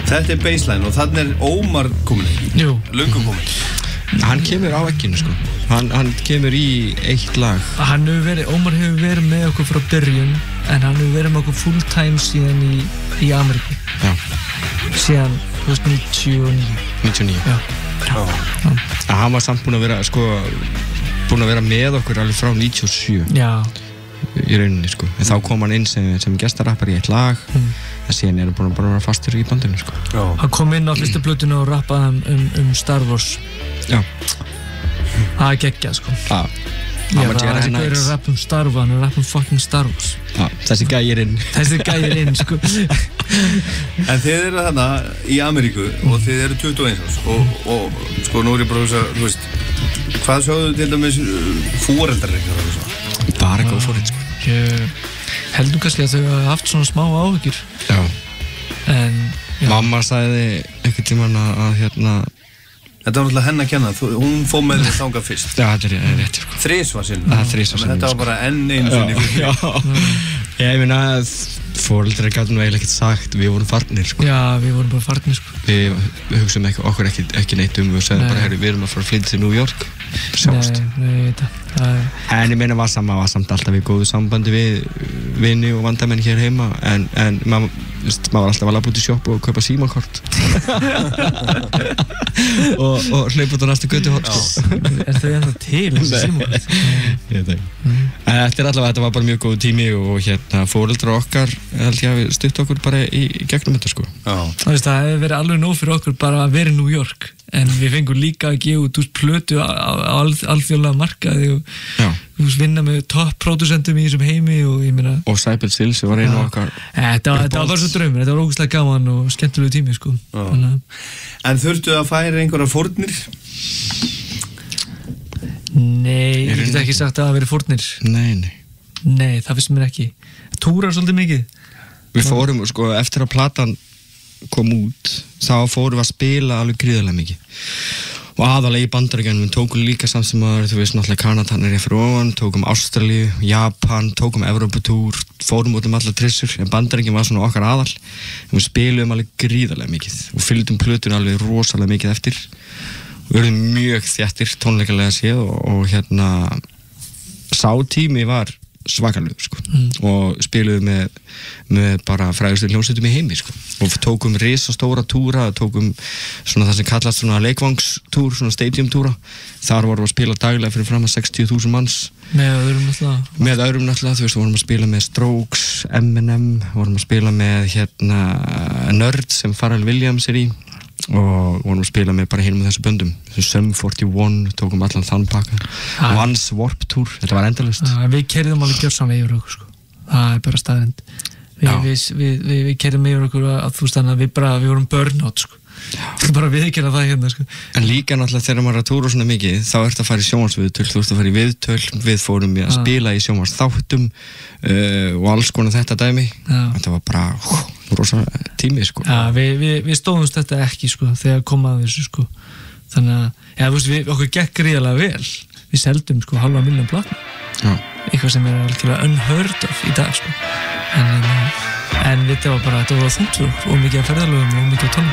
Þetta baseline og þannig Ómar komin Jú. Löngu komin Hann kemur á vegginu sko Hann kemur í eitt lag Ómar hefur verið með okkur frá byrjun en hann hefur verið með okkur full time síðan í Ameríku Já síðan 99 Já. Hann var samt búinn að vera sko búinn að vera með okkur alveg frá 97 Já í rauninni sko en þá kom hann inn sem gestarappar í eitt lag en síðan er hann búinn að vera fastur í bandinu sko Hann kom inn á fyrstu plötuna og rappaði Star Wars Já Það geggjað sko Hann var Jedi Knights Hann er að rappa Star Wars, hann er að rappa fucking Star Wars Þessi gæir inn sko En þið eru þarna í Ameríku og þið eru 21 árs og sko nú er ég bara að hugsa, þú veist hvað sjáðu til dæmis foreldrarleikar og svo? Bara góð fórið sko Ég held kannski að þau hafa haft svona smá áhyggjur Já En Mamma sagði einhvern tímann að Þetta var náttúrulega henni að kenna, hún fór með þér þangað fyrst Já, þetta er rétt sko Þrisvar sinnum Þetta var bara enn einu sinni Já Ég meina að foreldrar gátu nú eiginlega ekkert sagt við vorum farnir sko Já, við vorum bara farnir sko Við hugsaum okkur ekki neitt við sögðum bara, við erum að fara að flytja til New York sjáumst Nei, ég veit það En ég meina var samt alltaf í góðu sambandi við vini og vandamenn hér heima en maður var alltaf að labba út í sjoppu og kaupa símakort og hlaupa út á næstu götuhorn Er þau ennþá til þessi símakort? Ég veit ekki Þetta var bara mjög góð tími og foreldrar okkar held ég að við stutt okkur bara í gegnum þetta sko Það hefði verið alveg nóg fyrir okkur bara að vera í New York en við fengum líka að gefa út plötu á alþjóðlega markaði og vinna með topp-pródusentum í þessum heimi og ég meina og Cypress Hill sem var einu okkar Þetta var svo draumur, þetta var ógeðslega gaman og skemmtilegu tími sko En þurftu að færa einhverjar fórnir? Nei, ég get ekki sagt að það veri fórnir Nei, það finnst mér ekki Túrar svolítið mikið Við fórum, sko, eftir að platan kom út þá fórum við að spila alveg gríðarlega mikið og aðalega í Bandaríkjunum við tókum líka samt sem að þú veist náttúrulega Kanada er fyrir ofan, tókum Ástralíu, Japan, tókum Evróputúr, fórum út allar trissur en Bandaríkjun var svona okkar aðal en við spiluðum alveg gríðarlega mikið og fylgdum plötun alveg rosalega mikið eftir og við verðum mjög þéttir tónleikalega séð og sá tími var svakalegur sko og spiluðum með bara frægustu hljómsveitum í heimi sko og tókum risastóra túra, tókum svona það sem kallast svona leikvangstúr, svona stadiumtúra þar vorum við að spila daglega fyrir fram að 60.000 manns með öðrum náttúrulega þú veist, vorum að spila með Strokes, Eminem vorum að spila með Nerd sem Pharrell Williams er í og vorum að spila með bara hinum með þessu böndum Sum 41, tókum allan þann pakka Once Warped Tour, þetta var endalaust Við keyrðum alveg gjörsamlega yfir okkur sko. Það er bara staðrend Við keyrðum yfir okkur að þú veist þannig að við vorum burnout sko. bara viðurkenna það hérna sko. En líka náttúrulega þegar maður er að túra svona mikið þá ert að fara í sjónvarsviðtöl, þú ert að fara í viðtöl við fórum að spila í sjónvarsþáttum og alls konar þetta dæmi þetta var bara rosa tími sko. Við stóðumst þetta ekki sko, þegar kom að þessu sko. Þannig að okkur gekk gríðarlega vel við seldum sko 500.000 platna eitthvað sem er algjörlega unheard of í dag sko. En þetta var þungt og mikið að ferðalögum og mikið að tónum